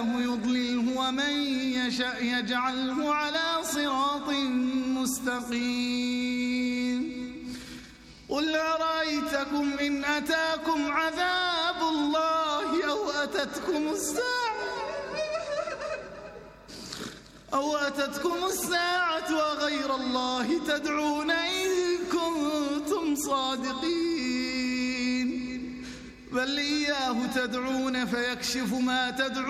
يضلله ومن يشأ يجعله على صراط مستقيم قل أرأيتكم إن أتاكم عذاب الله أو أتتكم الساعة وغير الله تدعون إن كنتم صادقين بل إياه تدعون فيكشف ما تدعون